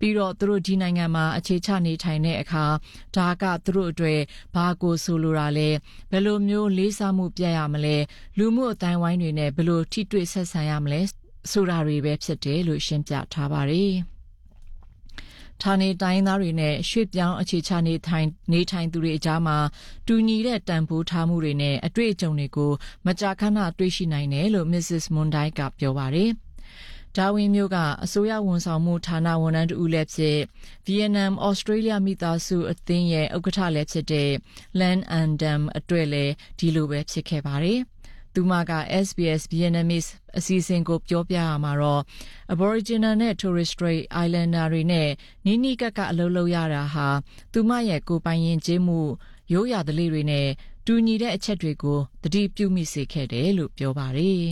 ပြီးတော့သူတို့ဒီနိုင်ငံမှာအခြေချနေထိုင်တဲ့အခါဒါကသူတို့အတွက်ဘာကိုဆိုလိုတာလဲဘယ်လိုမျိုးလေးစားမှုပြရမလဲလူမှုအတိုင်းဝိုင်းတွေနဲ့ဘယ်လိုထိတွေ့ဆက်ဆံရမလဲဆိုတာတွေပဲဖြစ်တယ်လို့ရှင်းပြထားပါတယ်ဌာနေတိုင်းသားတွေနဲ့ရွှေ့ပြောင်းအခြေချနေထိုင်သူတွေအကြားမှာတူညီတဲ့တန်ဖိုးထားမှုတွေနဲ့အတွေ့အကြုံတွေကိုမကြာခဏတွေ့ရှိနိုင်တယ်လို့ Mrs. Mundai ကပြောပါတယ်။ဒါဝင်မျိုးကအစိုးရဝန်ဆောင်မှုဌာနဝန်ထမ်းတူလည်းဖြစ် Vietnam Australia မိသားစုအသင်းရဲ့ဥက္ကဋ္ဌလည်းဖြစ်တဲ့ Lan Andam အတွက်လည်းဒီလိုပဲဖြစ်ခဲ့ပါတယ်။သူမက SBS Vietnamese အစီအစဉ်ကိုပြောပြရမှာတော့ Aboriginal နဲ့ Torres Strait Islander တွေနဲ့နီးနီးကပ်ကအလုပ်လုပ်ရတာဟာသူမရဲ့ကိုယ်ပိုင်ယဉ်ကျေးမှုရိုးရာဓလေ့တွေနဲ့တူညီတဲ့အချက်တွေကိုသတိပြုမိစေခဲ့တယ်လို့ပြောပါတယ်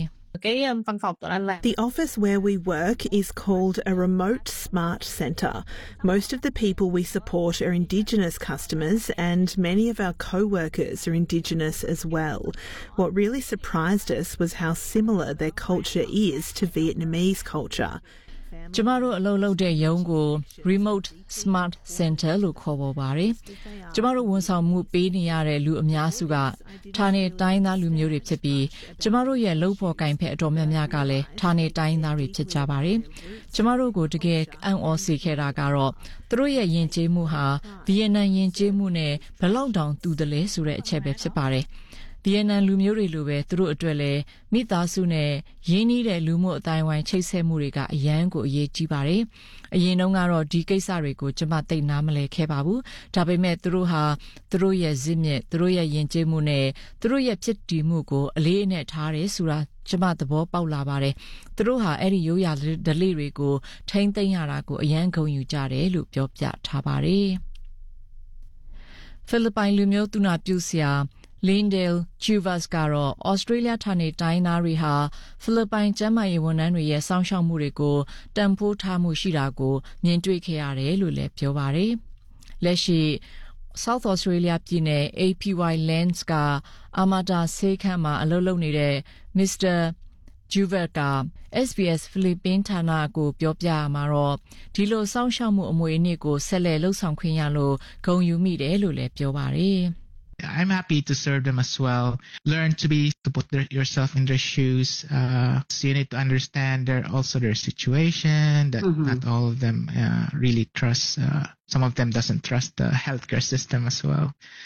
The office where we work is called a remote smart centre. Most of the people we support are Indigenous customers and many of our co-workers are Indigenous as well. What really surprised us was how similar their culture is to Vietnamese culture. ကျမတို့အလုပ်လုပ်တဲ့ရုံးကို Remote Smart Center လို့ခေါ်ပေါ်ပါတယ်။ကျမတို့ဝန်ဆောင်မှုပေးနေရတဲ့လူအများစုကဌာနေတိုင်းသားလူမျိုးတွေဖြစ်ပြီးကျမတို့ရဲ့လုပ်ဖော်ကိုင်ဖက်အတော်များများကလည်းဌာနေတိုင်းသားတွေဖြစ်ကြပါတယ်။ကျမတို့ကိုတကယ်အံ့ဩစေခဲ့တာကတော့သူတို့ရဲ့ယဉ်ကျေးမှုဟာဗီယက်နမ်ယဉ်ကျေးမှုနဲ့ဘယ်လောက်တောင်တူတယ်လဲဆိုတဲ့အချက်ပဲဖြစ်ပါတယ်။ဗီယက်နမ်လူမျိုးတွေလိုပဲသူတို့အတွက်လည်းမိသားစုနဲ့ရင်းနှီးတဲ့လူမှုအတိုင်းဝိုင်းချိတ်ဆက်မှုတွေကအရန်ကိုအရေးကြီးပါတယ်။အရင်တုန်းကတော့ဒီကိစ္စတွေကိုကျမသိနားမလည်ခဲ့ပါဘူး။ဒါပေမဲ့သူတို့ဟာသူတို့ရဲ့ဇစ်မြစ်သူတို့ရဲ့ယဉ်ကျေးမှုနဲ့သူတို့ရဲ့ဖြစ်တည်မှုကိုအလေးအနက်ထားတယ်ဆိုတာကျမသဘောပေါက်လာပါတယ်။သူတို့ဟာအဲ့ဒီရိုးရာဓလေ့တွေကိုထိန်းသိမ်းရတာကိုအရန်ဂုဏ်ယူကြတယ်လို့ပြောပြထားပါတယ်။ဖိလစ်ပိုင်လူမျိုးသူနာပြုဆရာLindale Chuvas ကတော့ Australia ဌာနေတိုင်းသားတွေဟာဖိလစ်ပိုင်ကျန်းမာရေးဝန်ထမ်းတွေရဲ့စောင့်ရှောက်မှုတွေကိုတန်ဖိုးထားမှုရှိတာကိုမြင်တွေ့ခဲ့ရတယ်လို့လည်းပြောပါတယ်။လက်ရှိ South Australia ပြည်နယ် APY Lands က Amata ဆေးခန်းမှာအလုပ်လုပ်နေတဲ့ Mr. Juvet က SBS ဖိလစ်ပိုင်ဌာနကိုပြောပြမှာတော့ဒီလိုစောင့်ရှောက်မှုအမွေအနှစ်ကိုဆက်လက်လှုပ်ဆောင်ခွင့်ရလို့ဂုဏ်ယူမိတယ်လို့လည်းပြောပါတယ်။ I'm happy to serve them as well. Learn to put yourself in their shoes. So you need to understand their situation. That not all of them really trust. Some of them doesn't trust the healthcare system as well.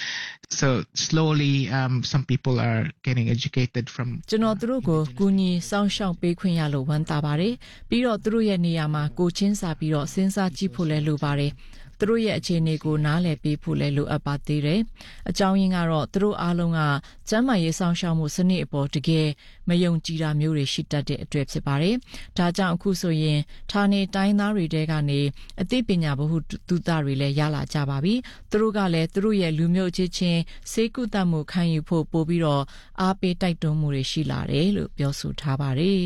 So slowly, some people are getting educated from. ကျွန်တော်တို့ကိုကူညီဆောင်ရှောက်ပေးခွင့်ရလို့ဝမ်းသာပါတယ်။ပြီးတော့သူတို့ရဲ့နေရာမှာကိုချင်းစာပြီးတော့စဉ်းစားကြည့်ဖို့လည်းလိုပါတယ်။သူတို့ရဲ့အခြေအနေကိုနားလည်ပေးဖို့လည်းလိုအပ်ပါသေးတယ်။အကြောင်းရင်းကတော့သူတို့အားလုံးကကျန်းမာရေးဆောင်ရှောက်မှုစနစ်အပေါ်တကယ်မယုံကြည်တာမျိုးတွေရှိတတ်တဲ့အတွေ့ဖြစ်ပါတယ်။ဒါကြောင့်အခုဆိုရင်ဌာနေတိုင်းသားတွေတဲကနေအသိပညာဗဟုသုတတွေလည်းရလာကြပါပြီ။သူတို့ကလည်းသူတို့ရဲ့လူမျိုးချင်းစေကုသမှုခံယူဖို့ပို့ပြီးတော့အားပေးတိုက်တွန်းမှုတွေရှိလာတယ်လို့ပြောဆိုထားပါတယ်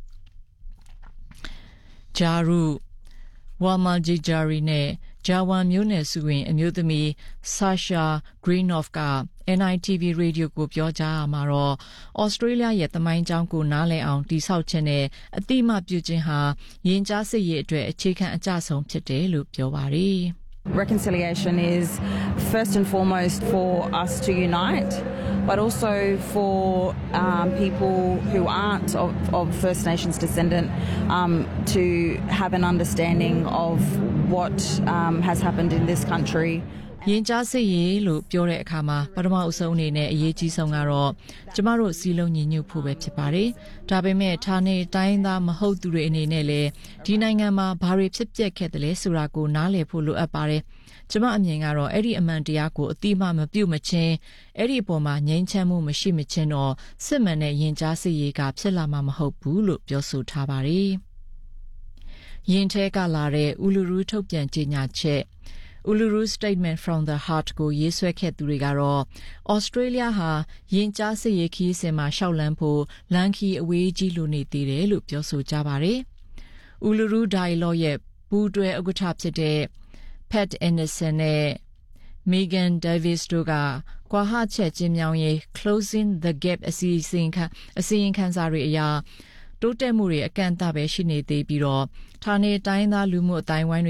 ။ဂျာရူဝါမာဂျီဂျာရီနဲ့ဂျာဝန်မျိုးနယ်စုဝင်အမျိုးသမီးဆာရှာဂရီနော့ဖ်က NITV ရေဒီယိုကိုပြောကြားမှာတော့ဩစတြေးလျရဲ့သမိုင်းကြောင်းကိုနားလည်အောင်တိဆောက်ခြင်းနဲ့အတိအမှပြုခြင်းဟာယဉ်ကြားစစ်ရေးအတွက်အခြေခံအကျဆုံးဖြစ်တယ်လို့ပြောပါတယ်။ Reconciliation is first and foremost for us to unite, but also for people who aren't of First Nations descendant to have an understanding of what has happened in this country. ရင်ကြားစစ်ရေးလို့ပြောတဲ့အခါမှာပထမအဆုံးအနေနဲ့အရေးကြီးဆုံးကတော့ကျမတို့စီလုံးညီညွတ်ဖို့ပဲဖြစ်ပါတယ်။ဒါပေမဲ့ဌာနေတိုင်းသားမဟုတ်သူတွေအနေနဲ့လည်းဒီနိုင်ငံမှာဘာတွေဖြစ်ပျက်ခဲ့တယ်လဲဆိုတာကိုနားလည်ဖို့လိုအပ်ပါတယ်။ကျမအမြင်ကတော့အဲ့ဒီအမှန်တရားကိုအတိအမှမပြုတ်မချင်းအဲ့ဒီအပေါ်မှာငြိမ်းချမ်းမှုမရှိမချင်းတော့စစ်မှန်တဲ့ရင်ကြားစစ်ရေးကဖြစ်လာမှာမဟုတ်ဘူးလို့ပြောဆိုထားပါတယ်။ယင်းထဲကလာတဲ့ဥလူရူထုတ်ပြန်ကြေညာချက်Uluru Statement from the Heart ကိုရေးဆွဲခဲ့သူတွေကတော့ Australia ဟာယဉ်ကြားစစ်ရေးခီးစဉ်မှာရှောက်လန်းဖို့လန်ခီအဝေးကြီးလိုနေသေးတယ်လို့ပြောဆိုကြပါတယ်။ Uluru Dialogue ရဲ့ပူးတွဲဥက္ကဋ္ဌဖြစ်တဲ့ Pat Anderson နဲ့ Megan Davis တို့ကကွာဟချက်ချင်းမြောင်းရေး Closing the Gap အစီရင်ခံစာတွေအရာတိုးတက်မှုတွေအကန့်အသတ်ပဲရှိနေသေးပြီးတော့ဌာနေတိုင်းသားလူမှုအတိုင်းဝိုင်း